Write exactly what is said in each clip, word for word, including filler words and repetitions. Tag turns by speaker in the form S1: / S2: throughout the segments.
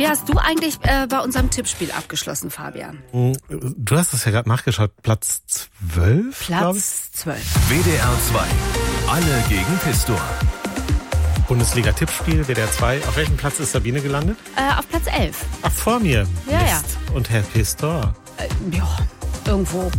S1: Wie hast du eigentlich äh, bei unserem Tippspiel abgeschlossen, Fabian?
S2: Du hast es ja gerade nachgeschaut. Platz zwölf?
S1: Platz zwölf.
S3: W D R zwei. Alle gegen Pistor.
S2: Bundesliga-Tippspiel, W D R zwei. Auf welchem Platz ist Sabine gelandet?
S1: Äh, auf Platz elf.
S2: Ach, vor mir.
S1: Ja,
S2: Mist. Ja. Und Herr Pistor?
S1: Äh, ja, irgendwo.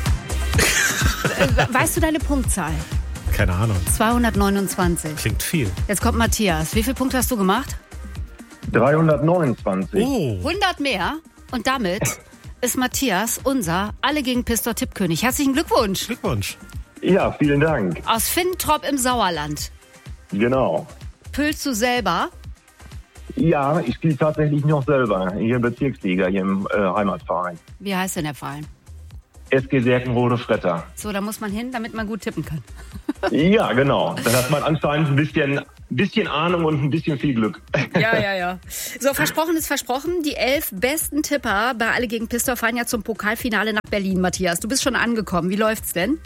S1: äh, weißt du deine Punktzahl?
S2: Keine Ahnung.
S1: zweihundertneunundzwanzig.
S2: Klingt viel.
S1: Jetzt kommt Matthias. Wie viele Punkte hast du gemacht?
S4: dreihundertneunundzwanzig.
S2: Oh.
S1: hundert mehr. Und damit ist Matthias unser Alle gegen Pistor Tippkönig. Herzlichen Glückwunsch.
S2: Glückwunsch.
S4: Ja, vielen Dank.
S1: Aus Finntrop im Sauerland.
S4: Genau.
S1: Püllst du selber?
S4: Ja, ich spiele tatsächlich noch selber hier in der Bezirksliga, hier im äh, Heimatverein.
S1: Wie heißt denn der Verein?
S4: S G Serkenrode Fretter.
S1: So, da muss man hin, damit man gut tippen kann.
S4: Ja, genau. Dann hat man anscheinend ein bisschen, bisschen Ahnung und ein bisschen viel Glück.
S1: Ja, ja, ja. So, versprochen ist versprochen. Die elf besten Tipper bei Alle gegen Pistor fahren ja zum Pokalfinale nach Berlin, Matthias. Du bist schon angekommen. Wie läuft's denn?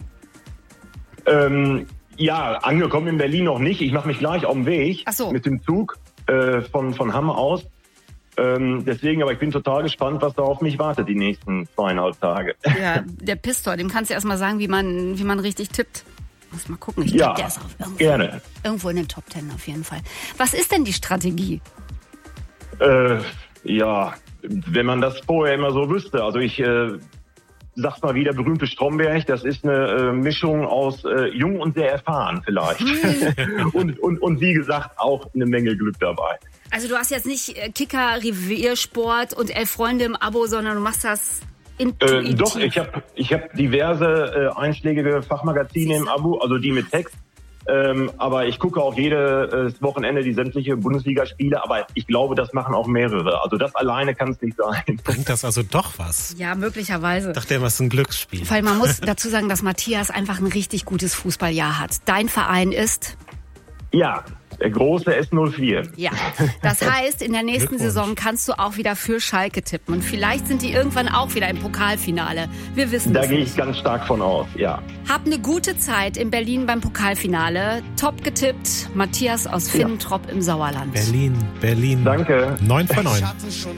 S4: Ähm, ja, angekommen in Berlin noch nicht. Ich mache mich gleich auf den Weg.
S1: Ach so.
S4: Mit dem Zug äh, von, von Hamm aus. Ähm, deswegen, aber ich bin total gespannt, was da auf mich wartet die nächsten zweieinhalb Tage.
S1: Ja, der Pistor, dem kannst du erst mal sagen, wie man, wie man richtig tippt. Muss mal gucken. Ich
S4: Ja,
S1: glaub, der ist auf irgendwo,
S4: gerne.
S1: irgendwo in den Top Ten auf jeden Fall. Was ist denn die Strategie?
S4: Äh, ja, wenn man das vorher immer so wüsste. Also ich äh, sag's mal wieder, berühmte Stromberg, das ist eine äh, Mischung aus äh, jung und sehr erfahren vielleicht. und, und, und wie gesagt, auch eine Menge Glück dabei.
S1: Also du hast jetzt nicht Kicker, Reviersport und elf Freunde im Abo, sondern du machst das intuitiv.
S4: Äh, doch, ich habe ich hab diverse äh, einschlägige Fachmagazine im Abo, also die mit Text. Ähm, aber ich gucke auch jedes äh, Wochenende die sämtliche Bundesligaspiele. Aber ich glaube, das machen auch mehrere. Also das alleine kann es nicht sein.
S2: Bringt das also doch was?
S1: Ja, möglicherweise.
S2: Ich dachte immer, es ist ein Glücksspiel.
S1: Weil man muss dazu sagen, dass Matthias einfach ein richtig gutes Fußballjahr hat. Dein Verein ist?
S4: Ja, der große S null vier.
S1: Ja, das heißt, in der nächsten Saison kannst du auch wieder für Schalke tippen. Und vielleicht sind die irgendwann auch wieder im Pokalfinale. Wir wissen
S4: Da
S1: es
S4: gehe
S1: nicht.
S4: ich ganz stark von aus, ja.
S1: Hab eine gute Zeit in Berlin beim Pokalfinale. Top getippt, Matthias aus Finntrop im Sauerland.
S2: Berlin, Berlin.
S4: Danke.
S2: Neun von neun.